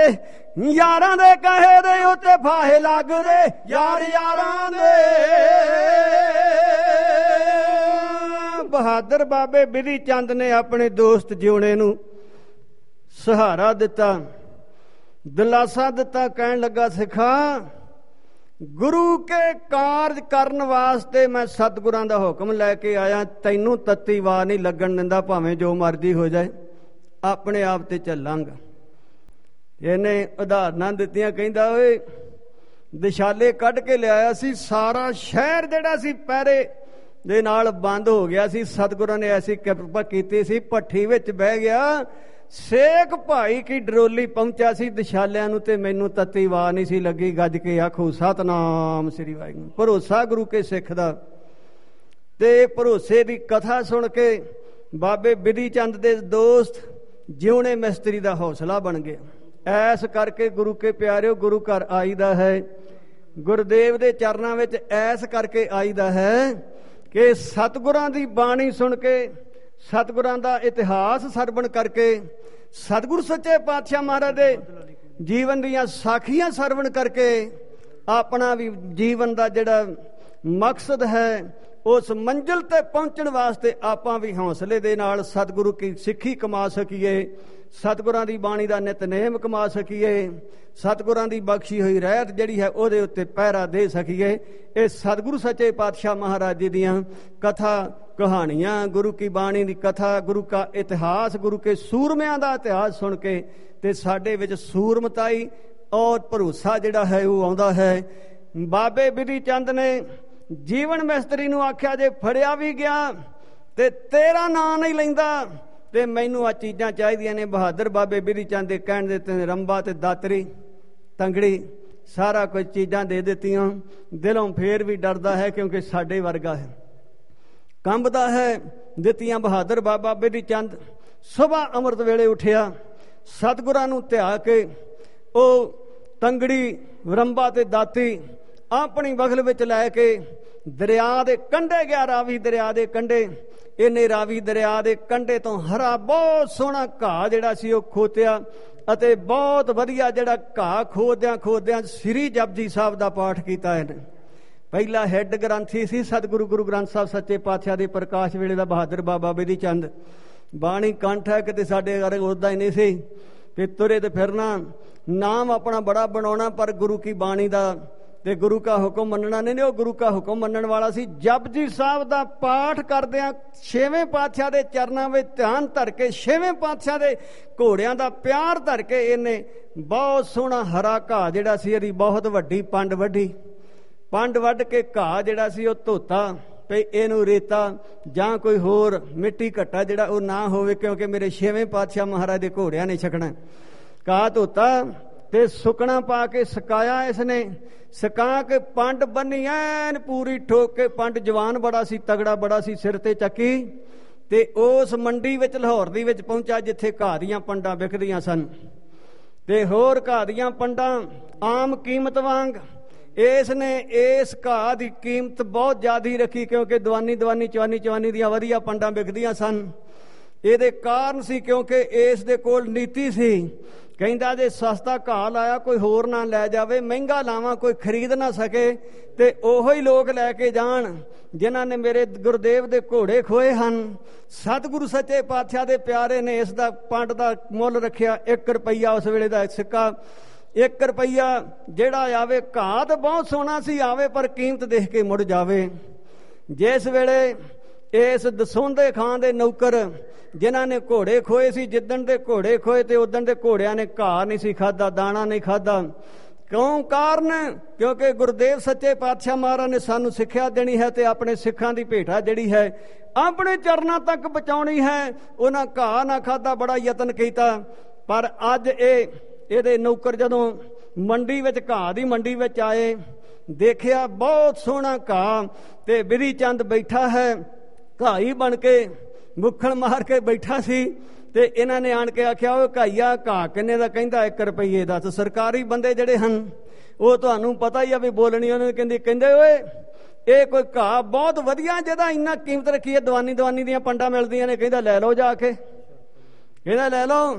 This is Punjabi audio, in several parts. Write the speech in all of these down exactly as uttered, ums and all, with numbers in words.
यारां दे कहे दे उत्ते फाहे लगदे यार यारां दे। बहादुर बाबे बिधि चंद ने अपने दोस्त जिउणे नूं सहारा दिता, दिलासा दिता। कहण लगा सिखा गुरु के कारज करन वास्ते मैं सतगुरां दा हुक्म लैके आया, तैनूं तत्ती वार नहीं लगन दिंदा, भावें जो मर्जी हो जाए, अपने आप ते चलांगा। इहने उदाहरणां दित्तियां, कहंदा ओए दिशाले कढ के लिआया सी, सारा शहर जिहड़ा सी पैरे दे नाल बंद हो गया सी। सतगुरां ने ऐसी किरपा कीती सी, भट्ठी विच बह गया, सेक भाई की डरोली पहुंचा सी दिशालियां नूं ते मैनूं तत्ती वार नहीं सी लगी। गज के आखो सतनाम श्री वाहिगुरू। भरोसा गुरु के सिख दा ते भरोसे दी कथा सुन के बाबे बिधि चंद दे दोस्त जिउणे मिस्त्री दा हौसला बन गया। ऐस करके गुरु के प्यारिओ गुरु घर आईदा है, गुरुदेव दे चरनां विच ऐस करके आईदा है कि सतगुरां दी बाणी सुन के, सतगुरां दा इतिहास सरवण करके, सतगुरु सच्चे पातशाह महाराज दे जीवन दीयां साखियां सरवण करके अपना भी जीवन दा जिहड़ा मकसद है उस मंजिल ते पहुंचण वास्ते आपां भी हौसले दे नाल सतगुरु की सिੱਖੀ कमा सकीए, सतगुरां दी बाणी दा नितनेम कमा सकीए, सतगुरां दी बख्शी हुई रहत जिहड़ी है ਉਹਦੇ ਉੱਤੇ ਪਹਿਰਾ ਦੇ ਸਕੀਏ। ਇਹ सतगुरु सच्चे पातशाह महाराज जी दियां कथा कहानियां, गुरु की बाणी दी कथा, गुरु का इतिहास, गुरु के सूरमिਆਂ ਦਾ इतिहास सुन के ते साडे विच सूरमताई और भरोसा जिहड़ा है वो आउंदा है। बाबे बिधि चंद ने जीवन मिस्त्री नूं आख्या जे फड़िया भी गया ते तेरा नां नहीं लैंदा ते मैनूं आ चीज़ां चाहीदियां ने। बहादुर बाबे बिधि चंद दे कहण दे रंबा ते दातरी तंगड़ी सारा कुछ चीज़ां दे दित्तियां। दिलों फेर भी डरदा है क्योंकि साडे वर्गा है, कंबदा है। दित्तियां बहादुर बाबा बिधि चंद सुबह अमृत वेले उठिया, सतगुरां नूं ध्या के ओ तंगड़ी रंबा ते दाती अपनी बगल विच लै के दरिया दे कंढे गया। रावी दरिया दे कंढे इन्हें रावी दरिया दे कंढे तो हरा बहुत सोहना घाह जिहड़ा सी ओह खोतिया ਅਤੇ बहुत वधिया जिहड़ा घाह खोददियां खोददियां श्री जपजी साहब दा पाठ कीता है। पहला हैड ग्रंथी सी सतगुरु गुरु ग्रंथ साहब सच्चे पातशाह दे प्रकाश वेले दा बहादुर बाबा बिधि चंद। बाणी कंठ है किते साडे घर उदा ही नहीं सी कि तुरे ते फिरना, नाम अपना बड़ा बनाउणा पर गुरु की बाणी दा ते गुरु का हुक्म मनना नहीं। वो गुरु का हुक्म मनण वाला सी। जपजी साहब दा पाठ करदियां छेवें पातशाह दे चरनां विच ध्यान धर के, छेवें पातशाह दे घोड़ियां दा प्यार धर के इन्हें बहुत सोहना हरा घाह जिहड़ा सी इहदी बहुत वड्डी पंड वड्डी। पंड वड्ड के घाह जिहड़ा सी ओह धोता भई इहनूं रेता जां कोई होर मिट्टी घट्टा जिहड़ा ओह ना होवे, क्योंकि मेरे छेवें पातशाह महाराज दे घोड़ियां ने छकना। घाह धोता ते सुकना पा के सकाया इसने। सका के पंड बन्नी ऐन पूरी ठोक के, पंड जवान बड़ा सी, तगड़ा बड़ा सी, सिर ते चक्की ते उस मंडी विच लाहौर दी विच पहुंचा जिथे घाह दीयां पंडां विकदियां सन ते होर घाह दीयां पंडां आम कीमत वांग इसने इस घाह दी कीमत बहुत ज्यादा रखी, क्योंकि दवानी दवानी चवानी चवानी दीयां वधिया पंडां विकदियां सन। इहदे कारण सी क्योंकि इस दे कोल नीति सी, कहंदा जे सस्ता घाह लाया कोई होर ना लै जावे, महंगा लावां कोई खरीद ना सके ते ओहो ही लोग लैके जाण जिन्हां ने मेरे गुरुदेव दे घोड़े खोए हन। सतगुरु सच्चे पातशाह दे प्यारे ने इस दा पंड दा मुੱਲ रखिया एक रुपया। उस वेले दा सिक्का एक रुपया जिहड़ा आवे, घाह तो बहुत सोहना सी आवे पर कीमत देख के मुड़ जावे। जिस वेले इस दसोंदे खां दे नौकर जिन्हां ने घोड़े खोए सी, जिद्दण दे घोड़े खोए ते उदण दे घोड़ियां ने घाह नहीं सी खादा, दाना नहीं खादा। क्यों? कारण क्योंकि गुरुदेव सच्चे पातशाह महाराज ने सानू सिक्ख्या देनी है ते अपने सिखां दी भेटा जिहड़ी है अपने चरनां तक पहुंचाउणी है। उन्हां घाह ना खादा, बड़ा यतन कीता, पर अज ये इहदे नौकर जदों मंडी विच घाह दी मंडी विच आए, देखिया बहुत सोहना घाह ते बिधि चंद बैठा है घाही बन के, मुखण मार के बैठा सी ते इन्हां ने आण के आख्या ओए घाईया घाह किन्ने दा? कहंदा एक रुपये दा। ते सरकारी बंदे जिहड़े हन वो तुहानूं पता ही आ भी बोलनी उन्होंने कहंदी कहंदे ओए ये कोई घाह बहुत वधिया जिहदा इन्ना कीमत रखी है, दवानी दवानी दीयां पंडां मिलदियां ने, कहंदा लै लो जाके, कहंदा लै लो।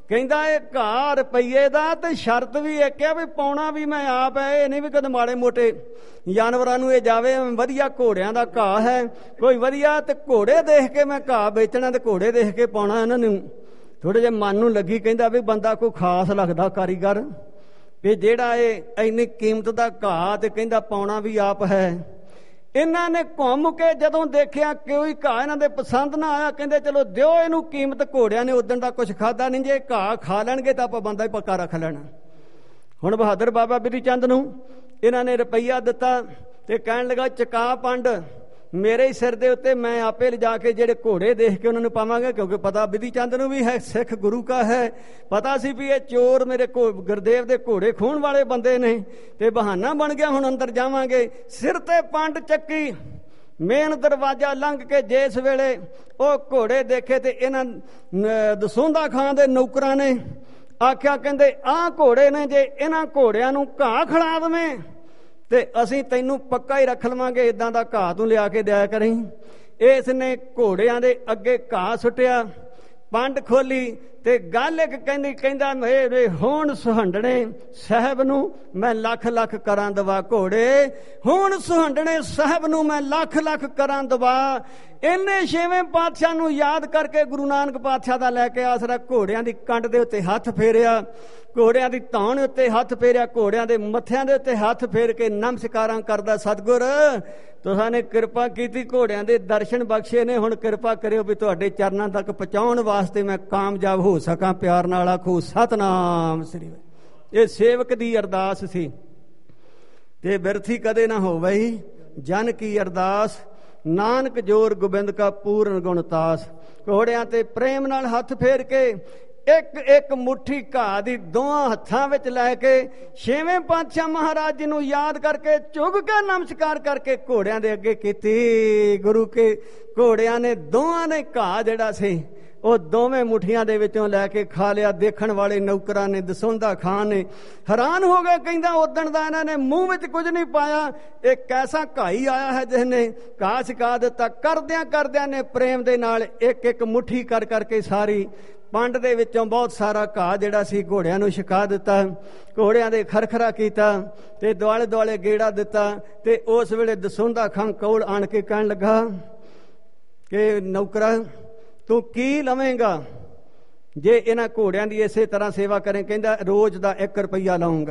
ਕਹਿੰਦਾ ਇਹ ਘਾਹ ਰੁਪਈਏ ਦਾ ਤੇ ਸ਼ਰਤ ਵੀ ਇੱਕ ਆ ਵੀ ਪਾਉਣਾ ਵੀ ਮੈਂ ਆਪ ਹੈ। ਇਹ ਨਹੀਂ ਵੀ ਕਦੇ ਮਾੜੇ ਮੋਟੇ ਜਾਨਵਰਾਂ ਨੂੰ ਇਹ ਜਾਵੇ। ਵਧੀਆ ਘੋੜਿਆਂ ਦਾ ਘਾਹ ਹੈ ਕੋਈ ਵਧੀਆ, ਤੇ ਘੋੜੇ ਦੇਖ ਕੇ ਮੈਂ ਘਾਹ ਵੇਚਣਾ ਤੇ ਘੋੜੇ ਦੇਖ ਕੇ ਪਾਉਣਾ। ਇਹਨਾਂ ਨੂੰ ਥੋੜੇ ਜਿਹੇ ਮਨ ਨੂੰ ਲੱਗੀ, ਕਹਿੰਦਾ ਵੀ ਬੰਦਾ ਕੋਈ ਖਾਸ ਲੱਗਦਾ ਕਾਰੀਗਰ ਵੀ ਜਿਹੜਾ ਇਹ ਇੰਨੀ ਕੀਮਤ ਦਾ ਘਾਹ ਤੇ ਕਹਿੰਦਾ ਪਾਉਣਾ ਵੀ ਆਪ ਹੈ। ਇਹਨਾਂ ਨੇ ਘੁੰਮ ਕੇ ਜਦੋਂ ਦੇਖਿਆ ਕੋਈ ਘਾਹ ਇਹਨਾਂ ਦੇ ਪਸੰਦ ਨਾ ਆਇਆ, ਕਹਿੰਦੇ ਚਲੋ ਦਿਓ ਇਹਨੂੰ ਕੀਮਤ। ਘੋੜਿਆਂ ਨੇ ਉਦਣ ਦਾ ਕੁਛ ਖਾਧਾ ਨਹੀਂ, ਜੇ ਘਾਹ ਖਾ ਲੈਣਗੇ ਤਾਂ ਆਪਾਂ ਬੰਦਾ ਹੀ ਪੱਕਾ ਰੱਖ ਲੈਣਾ। ਹੁਣ ਬਹਾਦਰ ਬਾਬਾ ਬਿਧੀ ਚੰਦ ਨੂੰ ਇਹਨਾਂ ਨੇ ਰੁਪਈਆ ਦਿੱਤਾ ਤੇ ਕਹਿਣ ਲੱਗਾ ਚਕਾ ਪੰਡ ਮੇਰੇ ਹੀ ਸਿਰ ਦੇ ਉੱਤੇ, ਮੈਂ ਆਪੇ ਲਿਜਾ ਕੇ ਜਿਹੜੇ ਘੋੜੇ ਦੇਖ ਕੇ ਉਹਨਾਂ ਨੂੰ ਪਾਵਾਂਗਾ। ਕਿਉਂਕਿ ਪਤਾ ਬਿਧੀ ਚੰਦ ਨੂੰ ਵੀ ਹੈ ਸਿੱਖ ਗੁਰੂ ਕਾ ਹੈ, ਪਤਾ ਸੀ ਵੀ ਇਹ ਚੋਰ ਮੇਰੇ ਕੋ ਗੁਰਦੇਵ ਦੇ ਘੋੜੇ ਖੋਹਣ ਵਾਲੇ ਬੰਦੇ ਨੇ, ਤੇ ਬਹਾਨਾ ਬਣ ਗਿਆ ਹੁਣ ਅੰਦਰ ਜਾਵਾਂਗੇ। ਸਿਰ ਤੇ ਪੰਡ ਚੱਕੀ ਮੇਨ ਦਰਵਾਜ਼ਾ ਲੰਘ ਕੇ ਜਿਸ ਵੇਲੇ ਉਹ ਘੋੜੇ ਦੇਖੇ ਤੇ ਇਹਨਾਂ ਦਸੌਂਦਾ ਖਾਂ ਦੇ ਨੌਕਰਾਂ ਨੇ ਆਖਿਆ, ਕਹਿੰਦੇ ਆਹ ਘੋੜੇ ਨੇ, ਜੇ ਇਹਨਾਂ ਘੋੜਿਆਂ ਨੂੰ ਘਾਹ ਖਿਲਾ ਦੇਵੇਂ ਤੇ ਅਸੀਂ ਤੈਨੂੰ ਪੱਕਾ ਹੀ ਰੱਖ ਲਵਾਂਗੇ, ਇਦਾਂ ਦਾ ਘਾਹ ਤੂੰ ਲਿਆ ਕੇ ਦਿਆ ਕਰੀਂ। ਇਸ ਨੇ ਘੋੜਿਆਂ ਦੇ ਅੱਗੇ ਘਾਹ ਸੁੱਟਿਆ, ਪੰਡ ਖੋਲੀ ਤੇ ਗੱਲ ਇੱਕ ਕਹਿੰਦੀ ਕਹਿੰਦਾ ਮੇਰੇ ਹੁਣ ਸੁਹੰਡਣੇ ਸਾਹਿਬ ਨੂੰ ਮੈਂ ਲੱਖ ਲੱਖ ਕਰਾਂ ਦਵਾ। ਘੋੜੇ ਹੁਣ ਸੁਹੰਡਣੇ ਸਾਹਿਬ ਨੂੰ ਮੈਂ ਲੱਖ ਲੱਖ ਕਰਾਂ ਦਵਾ। ਇਹਨੇ ਛੇਵੇਂ ਪਾਤਸ਼ਾਹ ਨੂੰ ਯਾਦ ਕਰਕੇ ਗੁਰੂ ਨਾਨਕ ਪਾਤਸ਼ਾਹ ਦਾ ਲੈ ਕੇ ਆਸਰਾ ਘੋੜਿਆਂ ਦੀ ਕੰਡ ਦੇ ਉੱਤੇ ਹੱਥ ਫੇਰਿਆ, ਘੋੜਿਆਂ ਦੀ ਧੌਣ ਉੱਤੇ ਹੱਥ ਫੇਰਿਆ, ਘੋੜਿਆਂ ਦੇ ਮੱਥਿਆਂ ਦੇ ਉੱਤੇ ਹੱਥ ਫੇਰ ਕੇ ਨਮਸਕਾਰਾਂ ਕਰਦਾ, ਸਤਿਗੁਰ ਤੁਸਾਂ ਨੇ ਕਿਰਪਾ ਕੀਤੀ, ਘੋੜਿਆਂ ਦੇ ਦਰਸ਼ਨ ਬਖਸ਼ੇ ਨੇ, ਹੁਣ ਕਿਰਪਾ ਕਰਿਓ ਵੀ ਤੁਹਾਡੇ ਚਰਨਾਂ ਤੱਕ ਪਹੁੰਚਾਉਣ ਵਾਸਤੇ ਮੈਂ ਕਾਮਯਾਬ ਹੋ ਸਕਾਂ। ਪਿਆਰ ਨਾਲ ਆਖੋ ਸਤਨਾਮ ਸ੍ਰੀ ਵਾਹਿਗੁਰੂ। ਇਹ ਸੇਵਕ ਦੀ ਅਰਦਾਸ ਸੀ ਤੇ ਬਿਰਥੀ ਕਦੇ ਨਾ ਹੋਵੇ। ਜਨ ਕੀ ਅਰਦਾਸ ਨਾਨਕ ਜੋਰ ਗੋਬਿੰਦ ਕਾ ਪੂਰਨ ਗੁਣ ਤਾਸ। ਘੋੜਿਆਂ ਤੇ ਪ੍ਰੇਮ ਨਾਲ ਹੱਥ ਫੇਰ ਕੇ ਇੱਕ ਇੱਕ ਮੁੱਠੀ ਘਾਹ ਦੀ ਦੋਹਾਂ ਹੱਥਾਂ ਵਿੱਚ ਲੈ ਕੇ ਛੇਵੇਂ ਪਾਤਸ਼ਾਹ ਮਹਾਰਾਜ ਜੀ ਨੂੰ ਯਾਦ ਕਰਕੇ ਝੁਕ ਕੇ ਨਮਸਕਾਰ ਕਰਕੇ ਘੋੜਿਆਂ ਦੇ ਅੱਗੇ ਕੀਤੀ। ਗੁਰੂ ਕੇ ਘੋੜਿਆਂ ਨੇ ਦੋਹਾਂ ਨੇ ਘਾਹ ਜਿਹੜਾ ਸੀ ਉਹ ਦੋਵੇਂ ਮੁੱਠੀਆਂ ਦੇ ਵਿੱਚੋਂ ਲੈ ਕੇ ਖਾ ਲਿਆ। ਦੇਖਣ ਵਾਲੇ ਨੌਕਰਾਂ ਨੇ ਦਸੌਂਦਾ ਖਾਂ ਨੇ ਹੈਰਾਨ ਹੋ ਗਏ, ਕਹਿੰਦਾ ਉਦਣ ਦਾ ਇਹਨਾਂ ਨੇ ਮੂੰਹ ਵਿੱਚ ਕੁਝ ਨਹੀਂ ਪਾਇਆ, ਇੱਕ ਐਸਾ ਘਾਈ ਆਇਆ ਹੈ ਜਿਸ ਨੇ ਘਾਹ ਛਕਾ ਦਿੱਤਾ। ਕਰਦਿਆਂ ਕਰਦਿਆਂ ਨੇ ਪ੍ਰੇਮ ਦੇ ਨਾਲ ਇੱਕ ਇੱਕ ਮੁੱਠੀ ਕਰ ਕਰਕੇ ਸਾਰੀ ਪੰਡ ਦੇ ਵਿੱਚੋਂ ਬਹੁਤ ਸਾਰਾ ਘਾਹ ਜਿਹੜਾ ਸੀ ਘੋੜਿਆਂ ਨੂੰ ਛਕਾ ਦਿੱਤਾ। ਘੋੜਿਆਂ ਦੇ ਖਰਖਰਾ ਕੀਤਾ ਤੇ ਦੁਆਲੇ ਦੁਆਲੇ ਗੇੜਾ ਦਿੱਤਾ। ਤੇ ਉਸ ਵੇਲੇ ਦਸੌਂਦਾ ਖਾਂ ਕੋਲ ਆਣ ਕੇ ਕਹਿਣ ਲੱਗਾ ਕਿ ਨੌਕਰਾ ਤੂੰ ਕੀ ਲਵੇਂਗਾ ਜੇ ਇਹਨਾਂ ਘੋੜਿਆਂ ਦੀ ਇਸੇ ਤਰ੍ਹਾਂ ਸੇਵਾ ਕਰੇ? ਕਹਿੰਦਾ ਰੋਜ਼ ਦਾ ਇੱਕ ਰੁਪਈਆ ਲਾਉਂਗਾ।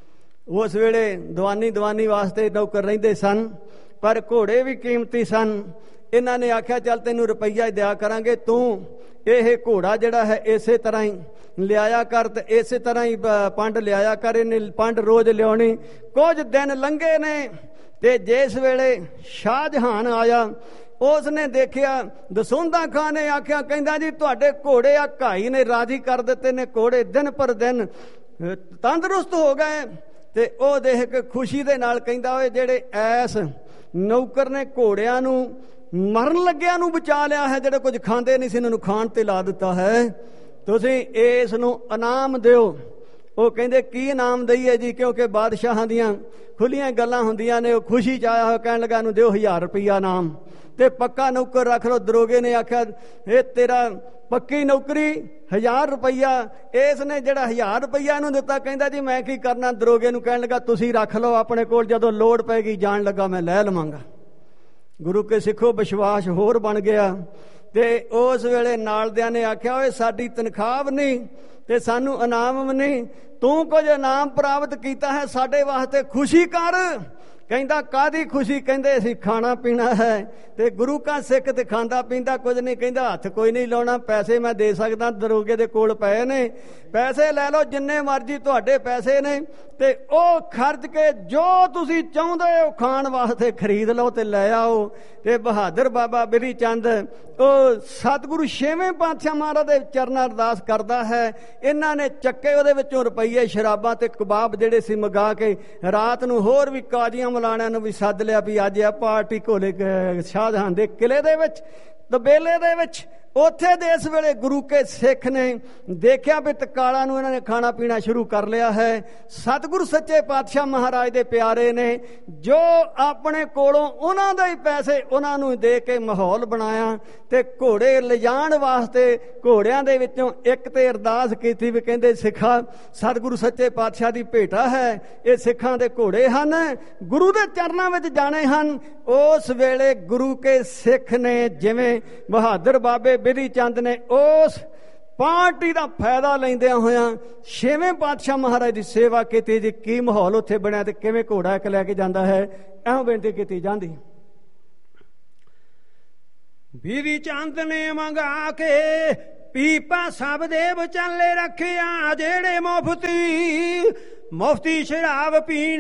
ਉਸ ਵੇਲੇ ਦਵਾਨੀ ਦਵਾਨੀ ਵਾਸਤੇ ਨੌਕਰ ਰਹਿੰਦੇ ਸਨ, ਪਰ ਘੋੜੇ ਵੀ ਕੀਮਤੀ ਸਨ। ਇਹਨਾਂ ਨੇ ਆਖਿਆ ਚੱਲ ਤੈਨੂੰ ਰੁਪਈਆ ਦਿਆ ਕਰਾਂਗੇ, ਤੂੰ ਇਹ ਘੋੜਾ ਜਿਹੜਾ ਹੈ ਇਸੇ ਤਰ੍ਹਾਂ ਹੀ ਲਿਆਇਆ ਕਰ ਤੇ ਇਸੇ ਤਰ੍ਹਾਂ ਹੀ ਪੰਡ ਲਿਆਇਆ ਕਰ। ਇਹਨੇ ਪੰਡ ਰੋਜ਼ ਲਿਆਉਣੀ। ਕੁਝ ਦਿਨ ਲੰਘੇ ਨੇ ਤੇ ਜਿਸ ਵੇਲੇ ਸ਼ਾਹਜਹਾਨ ਆਇਆ ਉਸ ਨੇ ਦੇਖਿਆ, ਦਸੌਂਦਾ ਖਾਂ ਨੇ ਆਖਿਆ, ਕਹਿੰਦਾ ਜੀ ਤੁਹਾਡੇ ਘੋੜੇ ਆ ਘਾਈ ਨੇ ਰਾਜੀ ਕਰ ਦਿੱਤੇ ਨੇ, ਘੋੜੇ ਦਿਨ ਪਰ ਦਿਨ ਤੰਦਰੁਸਤ ਹੋ ਗਏ। ਤੇ ਉਹ ਦੇਖ ਕੇ ਖੁਸ਼ੀ ਦੇ ਨਾਲ ਕਹਿੰਦਾ ਓਏ ਜਿਹੜੇ ਐਸ ਨੌਕਰ ਨੇ ਘੋੜਿਆਂ ਨੂੰ ਮਰਨ ਲੱਗਿਆਂ ਨੂੰ ਬਚਾ ਲਿਆ ਹੈ, ਜਿਹੜੇ ਕੁਝ ਖਾਂਦੇ ਨਹੀਂ ਸੀ ਇਹਨਾਂ ਨੂੰ ਖਾਣ ਤੇ ਲਾ ਦਿੱਤਾ ਹੈ, ਤੁਸੀਂ ਇਸ ਨੂੰ ਇਨਾਮ ਦਿਓ। ਉਹ ਕਹਿੰਦੇ ਕੀ ਇਨਾਮ ਦਈਏ ਜੀ, ਕਿਉਂਕਿ ਬਾਦਸ਼ਾਹਾਂ ਦੀਆਂ ਖੁੱਲੀਆਂ ਗੱਲਾਂ ਹੁੰਦੀਆਂ ਨੇ। ਉਹ ਖੁਸ਼ੀ ਚ ਆਇਆ ਹੋਇਆ ਕਹਿਣ ਲੱਗਾ ਇਹਨੂੰ ਦਿਓ ਹਜ਼ਾਰ ਰੁਪਈਆ ਇਨਾਮ ਤੇ ਪੱਕਾ ਨੌਕਰ ਰੱਖ ਲਓ। ਦਰੋਗੇ ਨੇ ਆਖਿਆ ਇਹ ਤੇਰਾ ਪੱਕੀ ਨੌਕਰੀ ਹਜ਼ਾਰ ਰੁਪਈਆ। ਇਸ ਨੇ ਜਿਹੜਾ ਹਜ਼ਾਰ ਰੁਪਈਆ ਇਹਨੂੰ ਦਿੱਤਾ, ਕਹਿੰਦਾ ਜੀ ਮੈਂ ਕੀ ਕਰਨਾ। ਦਰੋਗੇ ਨੂੰ ਕਹਿਣ ਲੱਗਾ ਤੁਸੀਂ ਰੱਖ ਲਓ ਆਪਣੇ ਕੋਲ, ਜਦੋਂ ਲੋੜ ਪੈਗੀ ਜਾਣ ਲੱਗਾ ਮੈਂ ਲੈ ਲਵਾਂਗਾ। ਗੁਰੂ ਕੇ ਸਿੱਖੋ ਵਿਸ਼ਵਾਸ ਹੋਰ ਬਣ ਗਿਆ। ਤੇ ਉਸ ਵੇਲੇ ਨਾਲਦਿਆਂ ਨੇ ਆਖਿਆ ਓਏ ਸਾਡੀ ਤਨਖਾਹ ਵੀ ਨਹੀਂ ਤੇ ਸਾਨੂੰ ਇਨਾਮ ਵੀ ਨਹੀਂ, ਤੂੰ ਕੁਝ ਇਨਾਮ ਪ੍ਰਾਪਤ ਕੀਤਾ ਹੈ, ਸਾਡੇ ਵਾਸਤੇ ਖੁਸ਼ੀ ਕਰ। ਕਹਿੰਦਾ ਕਾਹਦੀ ਖੁਸ਼ੀ? ਕਹਿੰਦੇ ਅਸੀਂ ਖਾਣਾ ਪੀਣਾ ਹੈ ਤੇ ਗੁਰੂ ਕਾ ਸਿੱਖ ਤੇ ਖਾਂਦਾ ਪੀਂਦਾ ਕੁਝ ਨਹੀਂ। ਕਹਿੰਦਾ ਹੱਥ ਕੋਈ ਨਹੀਂ ਲਾਉਣਾ, ਪੈਸੇ ਮੈਂ ਦੇ ਸਕਦਾ, ਦਰੋਗੇ ਦੇ ਕੋਲ ਪਏ ਨੇ, ਪੈਸੇ ਲੈ ਲਓ ਜਿੰਨੇ ਮਰਜ਼ੀ ਤੁਹਾਡੇ ਪੈਸੇ ਨੇ ਤੇ ਉਹ ਖਰਚ ਕੇ ਜੋ ਤੁਸੀਂ ਚਾਹੁੰਦੇ ਹੋ ਖਾਣ ਵਾਸਤੇ ਖਰੀਦ ਲਓ ਤੇ ਲੈ ਆਓ। ਤੇ ਬਹਾਦਰ ਬਾਬਾ ਬਿਧੀ ਚੰਦ ਉਹ ਸਤਿਗੁਰੂ ਛੇਵੇਂ ਪਾਤਸ਼ਾਹ ਮਹਾਰਾਜ ਦੇ ਚਰਨਾਂ ਅਰਦਾਸ ਕਰਦਾ ਹੈ। ਇਹਨਾਂ ਨੇ ਚੱਕੇ ਉਹਦੇ ਵਿੱਚੋਂ ਰੁਪਈਏ, ਸ਼ਰਾਬਾਂ ਤੇ ਕਬਾਬ ਜਿਹੜੇ ਸੀ ਮੰਗਾ ਕੇ ਰਾਤ ਨੂੰ ਹੋਰ ਵੀ ਕਾਜ਼ੀਆਂ ਮਲਾਣਿਆਂ ਨੂੰ ਵੀ ਸੱਦ ਲਿਆ ਵੀ ਅੱਜ ਆ ਪਾਰਟੀ ਘੋਲੇ ਸ਼ਾਹਜਹਾਨ ਦੇ ਕਿਲੇ ਦੇ ਵਿੱਚ ਤਬੇਲੇ ਦੇ ਵਿੱਚ ਉੱਥੇ ਦੇ ਇਸ ਵੇਲੇ ਗੁਰੂ ਕੇ ਸਿੱਖ ਨੇ ਦੇਖਿਆ ਵੀ ਤਕਾਲਾਂ ਨੂੰ ਇਹਨਾਂ ਨੇ ਖਾਣਾ ਪੀਣਾ ਸ਼ੁਰੂ ਕਰ ਲਿਆ ਹੈ। ਸਤਿਗੁਰੂ ਸੱਚੇ ਪਾਤਸ਼ਾਹ ਮਹਾਰਾਜ ਦੇ ਪਿਆਰੇ ਨੇ ਜੋ ਆਪਣੇ ਕੋਲੋਂ ਉਹਨਾਂ ਦੇ ਹੀ ਪੈਸੇ ਉਹਨਾਂ ਨੂੰ ਦੇ ਕੇ ਮਾਹੌਲ ਬਣਾਇਆ ਤੇ ਘੋੜੇ ਲਿਜਾਣ ਵਾਸਤੇ ਘੋੜਿਆਂ ਦੇ ਵਿੱਚੋਂ ਇੱਕ ਤੇ ਅਰਦਾਸ ਕੀਤੀ ਵੀ ਕਹਿੰਦੇ ਸਿੱਖਾ ਸਤਿਗੁਰੂ ਸੱਚੇ ਪਾਤਸ਼ਾਹ ਦੀ ਭੇਟਾ ਹੈ, ਇਹ ਸਿੱਖਾਂ ਦੇ ਘੋੜੇ ਹਨ, ਗੁਰੂ ਦੇ ਚਰਨਾਂ ਵਿੱਚ ਜਾਣੇ ਹਨ। ਉਸ ਵੇਲੇ ਗੁਰੂ ਕੇ ਸਿੱਖ ਨੇ ਜਿਵੇਂ ਬਹਾਦਰ ਬਾਬੇ ਬਿਧੀ ਚੰਦ ਨੇ ਉਸ ਪਾਰਟੀ ਦਾ ਫਾਇਦਾ ਲੈਂਦਿਆਂ ਹੋਇਆਂ ਛੇਵੇਂ ਪਾਤਸ਼ਾਹ ਮਹਾਰਾਜ ਦੀ ਸੇਵਾ ਕੀਤੀ। ਜੀ ਕੀ ਮਾਹੌਲ ਉੱਥੇ ਬਣਿਆ ਤੇ ਕਿਵੇਂ ਘੋੜਾ ਇੱਕ ਲੈ ਕੇ ਜਾਂਦਾ ਹੈ, ਐਵੇਂ ਬੇਨਤੀ ਕੀਤੀ ਜਾਂਦੀ। ਬਿਧੀ ਚੰਦ ਨੇ ਮੰਗਾ ਕੇ ਪੀਪਾ ਸਭ ਦੇ ਵਿਚਾਲੇ ਰੱਖਿਆ, ਜਿਹੜੇ ਮੁਫਤੀ ਮੁਫਤੀ ਸ਼ਰਾਬ ਪੀਣ